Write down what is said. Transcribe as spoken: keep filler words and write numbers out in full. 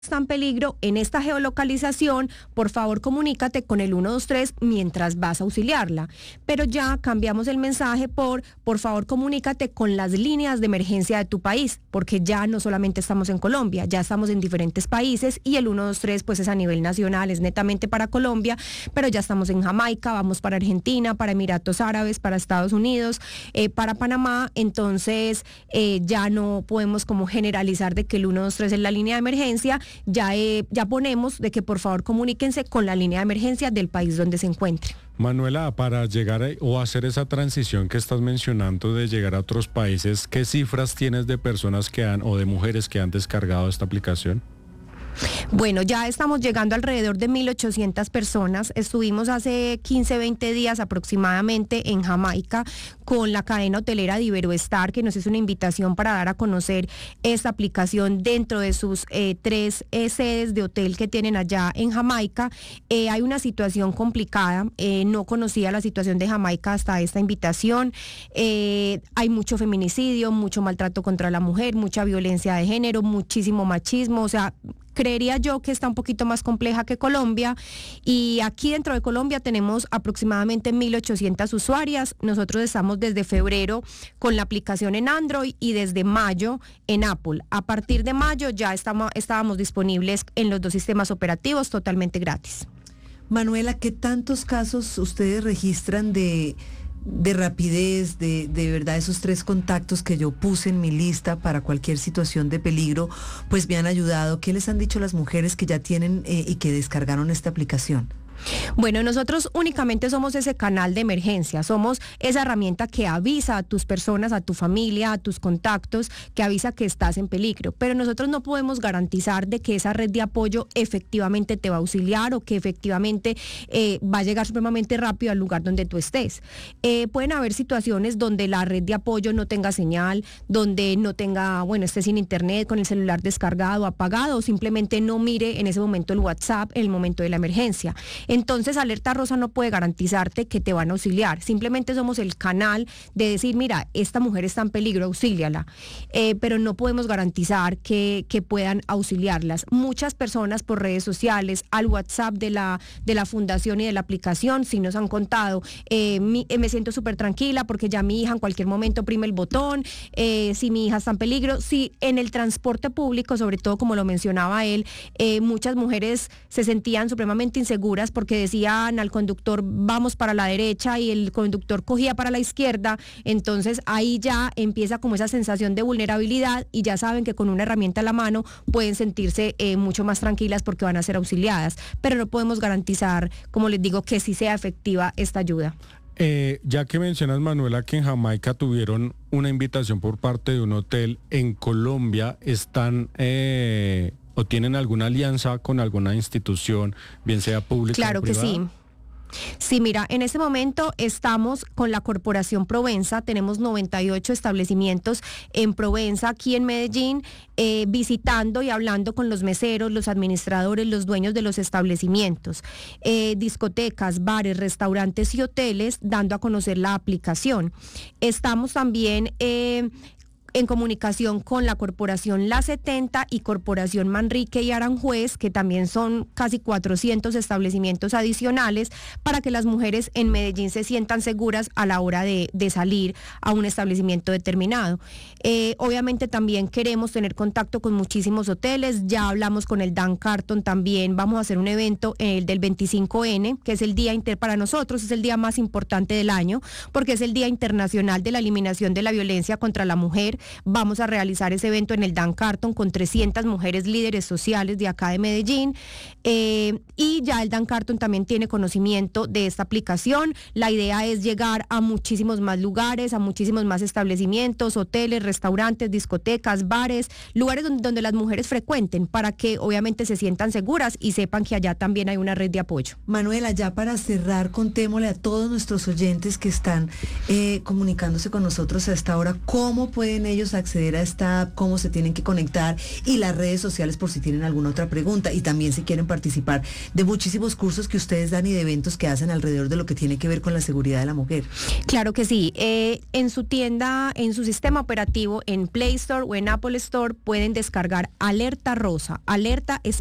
está en peligro en esta geolocalización, por favor comunícate con el uno dos tres mientras vas a auxiliarla. Pero ya cambiamos el mensaje por, por favor comunícate con las líneas de emergencia de tu país, porque ya no solamente estamos en Colombia, ya estamos en diferentes países y el uno dos tres pues es a nivel nacional, es netamente para Colombia, pero ya estamos en Jamaica, vamos para Argentina, para Emiratos Árabes, para Estados Unidos, eh, para Panamá, entonces eh, ya no podemos como generalizar de que el uno dos tres es la línea de emergencia. Ya, eh, ya ponemos de que por favor comuníquense con la línea de emergencia del país donde se encuentre. Manuela, para llegar a, o hacer esa transición que estás mencionando de llegar a otros países, ¿qué cifras tienes de personas que han o de mujeres que han descargado esta aplicación? Bueno, ya estamos llegando alrededor de mil ochocientas personas. Estuvimos hace quince, veinte días aproximadamente en Jamaica con la cadena hotelera de Iberoestar, que nos hizo una invitación para dar a conocer esta aplicación dentro de sus eh, tres eh, sedes de hotel que tienen allá en Jamaica. Eh, hay una situación complicada, eh, no conocía la situación de Jamaica hasta esta invitación. Eh, hay mucho feminicidio, mucho maltrato contra la mujer, mucha violencia de género, muchísimo machismo, o sea, creería yo que está un poquito más compleja que Colombia, y aquí dentro de Colombia tenemos aproximadamente mil ochocientas usuarias. Nosotros estamos desde febrero con la aplicación en Android y desde mayo en Apple. A partir de mayo ya estamos, estábamos disponibles en los dos sistemas operativos totalmente gratis. Manuela, ¿qué tantos casos ustedes registran de... de rapidez, de, de verdad esos tres contactos que yo puse en mi lista para cualquier situación de peligro, pues me han ayudado? ¿Qué les han dicho las mujeres que ya tienen eh, y que descargaron esta aplicación? Bueno, nosotros únicamente somos ese canal de emergencia, somos esa herramienta que avisa a tus personas, a tu familia, a tus contactos, que avisa que estás en peligro, pero nosotros no podemos garantizar de que esa red de apoyo efectivamente te va a auxiliar o que efectivamente eh, va a llegar supremamente rápido al lugar donde tú estés. Eh, pueden haber situaciones donde la red de apoyo no tenga señal, donde no tenga, bueno, esté sin internet, con el celular descargado, apagado, o simplemente no mire en ese momento el WhatsApp en el momento de la emergencia. Entonces, Alerta Rosa no puede garantizarte que te van a auxiliar. Simplemente somos el canal de decir, mira, esta mujer está en peligro, auxíliala. Eh, pero no podemos garantizar que, que puedan auxiliarlas. Muchas personas por redes sociales, al WhatsApp de la, de la fundación y de la aplicación, sí nos han contado, eh, mi, eh, me siento súper tranquila porque ya mi hija en cualquier momento oprime el botón, eh, si mi hija está en peligro. Si en el transporte público, sobre todo como lo mencionaba él, eh, muchas mujeres se sentían supremamente inseguras porque decían al conductor vamos para la derecha y el conductor cogía para la izquierda, entonces ahí ya empieza como esa sensación de vulnerabilidad y ya saben que con una herramienta a la mano pueden sentirse eh, mucho más tranquilas porque van a ser auxiliadas, pero no podemos garantizar, como les digo, que sí sea efectiva esta ayuda. Eh, ya que mencionas, Manuela, que en Jamaica tuvieron una invitación por parte de un hotel, en Colombia están... Eh, ¿o tienen alguna alianza con alguna institución, bien sea pública Claro o privada? que sí. Sí, mira, en este momento estamos con la Corporación Provenza, tenemos noventa y ocho establecimientos en Provenza, aquí en Medellín, eh, visitando y hablando con los meseros, los administradores, los dueños de los establecimientos, eh, discotecas, bares, restaurantes y hoteles, dando a conocer la aplicación. Estamos también... Eh, en comunicación con la Corporación La setenta y Corporación Manrique y Aranjuez, que también son casi cuatrocientos establecimientos adicionales, para que las mujeres en Medellín se sientan seguras a la hora de, de salir a un establecimiento determinado. Eh, obviamente también queremos tener contacto con muchísimos hoteles, ya hablamos con el Dan Carton también, vamos a hacer un evento, el del veinticinco ene, que es el día inter para nosotros, es el día más importante del año, porque es el Día Internacional de la Eliminación de la Violencia contra la Mujer. Vamos a realizar ese evento en el Dan Carton con trescientas mujeres líderes sociales de acá de Medellín, eh, y ya el Dan Carton también tiene conocimiento de esta aplicación. La idea es llegar a muchísimos más lugares, a muchísimos más establecimientos, hoteles, restaurantes, discotecas, bares, lugares donde, donde las mujeres frecuenten, para que obviamente se sientan seguras y sepan que allá también hay una red de apoyo. Manuela, ya para cerrar, contémosle a todos nuestros oyentes que están eh, comunicándose con nosotros a esta hora, cómo pueden ellos acceder a esta app, cómo se tienen que conectar y las redes sociales por si tienen alguna otra pregunta y también si quieren participar de muchísimos cursos que ustedes dan y de eventos que hacen alrededor de lo que tiene que ver con la seguridad de la mujer. Claro que sí. Eh, en su tienda, en su sistema operativo, en Play Store o en Apple Store, pueden descargar Alerta Rosa. Alerta es